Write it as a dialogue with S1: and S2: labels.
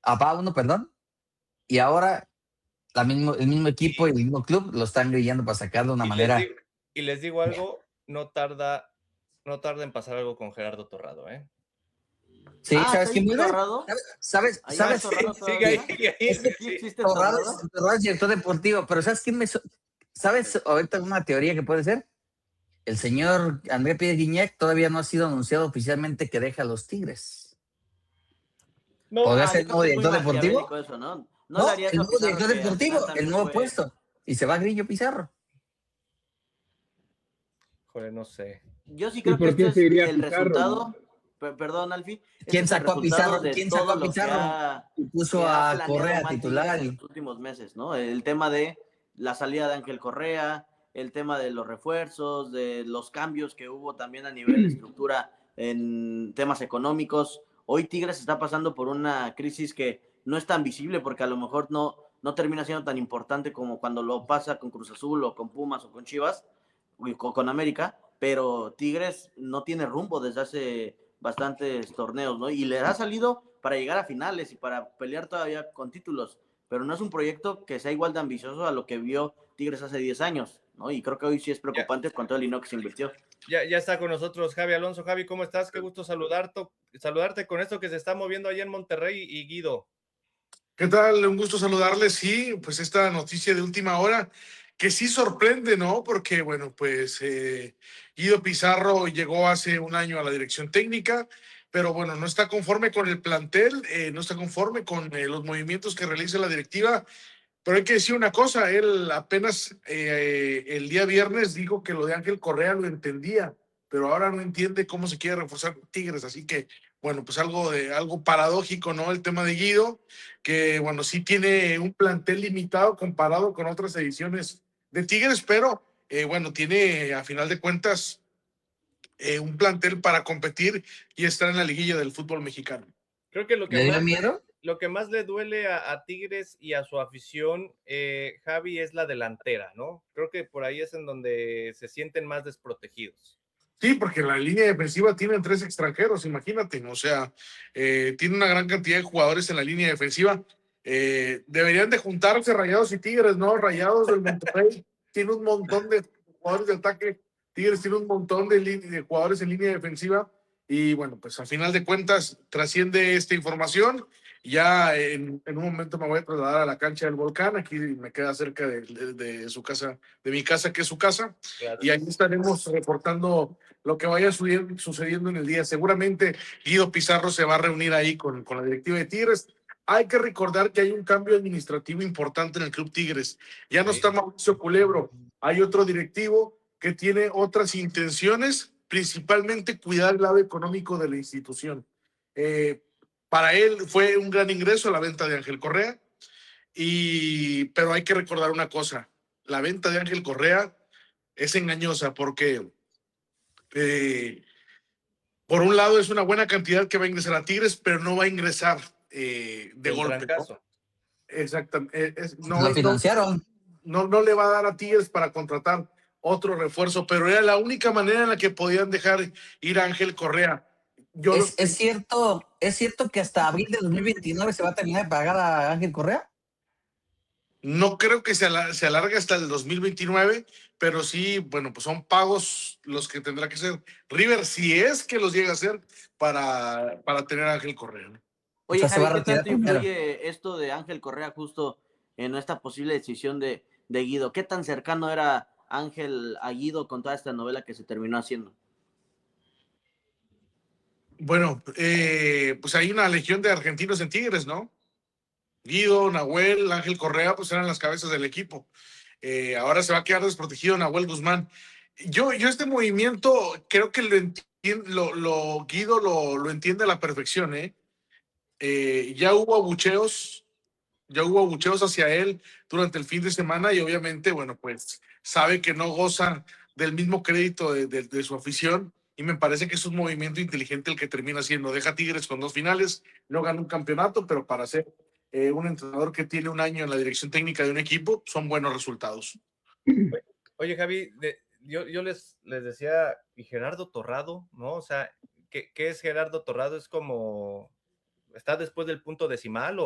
S1: a Pauno, perdón, y ahora el mismo equipo y el mismo club lo están guiando para sacarlo de una
S2: Y
S1: manera.
S2: les digo algo, no tarda en pasar algo con Gerardo Torrado, ¿eh?
S1: Sí,
S3: ¿Está
S1: ¿sabes quién
S3: ahí
S1: vuelve?
S3: Torrado?
S1: ¿Sabes?
S3: ¿Ahí está
S1: ¿Sabes?
S3: Torrado
S2: Sigue ahí,
S3: todavía?
S2: sigue ahí,
S1: Es que
S3: ¿Sí
S2: sí.
S3: existe
S1: Torrado
S3: Torrado?
S1: Es director deportivo, pero ¿sabes quién ¿Sabes ahorita una teoría que puede ser? El señor André Pierre Guignac todavía no ha sido anunciado oficialmente que deja a los Tigres.
S2: No,
S1: ¿Podría
S3: Ah,
S1: ser
S3: yo
S1: el
S3: creo
S1: nuevo
S3: que es muy
S1: director deportivo?
S3: maquiavélico eso, ¿no? No le
S1: No,
S3: haría
S1: el
S3: eso a
S1: nuevo
S3: Pizarro,
S1: director
S3: que al final
S1: deportivo, el
S3: también
S1: nuevo
S3: fue...
S1: puesto. Y se va Grillo Pizarro.
S2: joder, no sé.
S3: Yo sí
S4: ¿Y
S3: creo que
S4: por
S3: este
S4: qué
S3: es
S4: seguiría
S3: el
S4: Pizarro?
S3: resultado, perdón, Alfi, este
S1: ¿Quién
S3: es el
S1: sacó a
S3: resultado
S1: Pizarro?
S3: de
S1: ¿Quién sacó
S3: todo
S1: a
S3: lo
S1: Pizarro? Y puso
S3: que ha
S1: a
S3: planeado
S1: Correa
S3: mal Tigres
S1: titular.
S3: en los últimos meses, ¿no? El tema de la salida de Ángel Correa, el tema de los refuerzos, de los cambios que hubo también a nivel de estructura en temas económicos. Hoy Tigres está pasando por una crisis que no es tan visible porque a lo mejor no termina siendo tan importante como cuando lo pasa con Cruz Azul o con Pumas o con Chivas o con América, pero Tigres no tiene rumbo desde hace bastantes torneos, ¿no? Y le ha salido para llegar a finales y para pelear todavía con títulos, pero no es un proyecto que sea igual de ambicioso a lo que vio Tigres hace 10 años, ¿no? Y creo que hoy sí es
S2: Ya,
S3: preocupante con todo el dinero que se invirtió.
S2: ya está con nosotros Javi Alonso. Javi, ¿cómo estás? Qué gusto saludarte con esto que se está moviendo allá en Monterrey y Guido.
S5: ¿Qué tal? Un gusto saludarles. Sí, pues esta noticia de última hora que sí sorprende, ¿no? Porque, bueno, pues Guido Pizarro llegó hace un año a la dirección técnica, pero bueno, no está conforme con el plantel, no está conforme con los movimientos que realiza la directiva. Pero hay que decir una cosa, él apenas el día viernes dijo que lo de Ángel Correa lo entendía, pero ahora no entiende cómo se quiere reforzar Tigres, así que bueno, pues algo paradójico, ¿no? El tema de Guido, que bueno, sí tiene un plantel limitado comparado con otras ediciones de Tigres, pero bueno, tiene a final de cuentas un plantel para competir y estar en la liguilla del fútbol mexicano.
S2: Creo que
S1: ¿Le dio miedo?
S2: lo que más le duele a Tigres y a su afición, Javi, es la delantera, ¿no? Creo que por ahí es en donde se sienten más desprotegidos.
S5: Sí, porque la línea defensiva tienen 3 extranjeros, imagínate, o sea, tiene una gran cantidad de jugadores en la línea defensiva. Deberían de juntarse Rayados y Tigres, ¿no? Rayados del Monterrey tiene un montón de jugadores de ataque, Tigres tiene un montón de jugadores en línea defensiva y bueno, pues al final de cuentas trasciende esta información. Ya en un momento me voy a trasladar a la cancha del Volcán, aquí me queda cerca de su casa, de mi casa, que es su casa, y ahí estaremos reportando lo que vaya sucediendo en el día. Seguramente Guido Pizarro se va a reunir ahí con la directiva de Tigres. Hay que recordar que hay un cambio administrativo importante en el Club Tigres. Ya no está Mauricio Culebro, hay otro directivo que tiene otras intenciones, principalmente cuidar el lado económico de la institución. Para él fue un gran ingreso la venta de Ángel Correa, pero hay que recordar una cosa, la venta de Ángel Correa es engañosa porque por un lado es una buena cantidad que va a ingresar a Tigres, pero no va a ingresar de
S2: Del
S5: golpe, ¿no?
S2: trancazo.
S5: Exactamente.
S1: Lo financiaron.
S5: No le va a dar a Tigres para contratar otro refuerzo, pero era la única manera en la que podían dejar ir a Ángel Correa.
S1: ¿Es cierto que hasta abril de 2029 se va a terminar de pagar a Ángel Correa?
S5: No creo que se alargue hasta el 2029, pero sí, bueno, pues son pagos los que tendrá que hacer River, si es que los llega a hacer para tener a Ángel Correa, ¿no?
S1: O
S3: Oye,
S1: sea, se va
S3: Javi,
S1: a
S3: ¿qué
S1: retirar
S3: tanto
S1: primero.
S3: influye esto de Ángel Correa justo en esta posible decisión de Guido? ¿Qué tan cercano era Ángel a Guido con toda esta novela que se terminó haciendo?
S5: Bueno, pues hay una legión de argentinos en Tigres, ¿no? Guido, Nahuel, Ángel Correa, pues eran las cabezas del equipo. Ahora se va a quedar desprotegido Nahuel Guzmán. Yo este movimiento creo que Guido lo entiende a la perfección, ¿eh? Ya hubo abucheos hacia él durante el fin de semana y obviamente, bueno, pues sabe que no goza del mismo crédito de su afición y me parece que es un movimiento inteligente el que termina haciendo. Deja a Tigres con 2 finales, no gana un campeonato, pero para ser un entrenador que tiene un año en la dirección técnica de un equipo, son buenos resultados.
S2: Oye, Javi, yo les decía, ¿y Gerardo Torrado? ¿No? O sea, ¿qué es Gerardo Torrado? ¿Es como, está después del punto decimal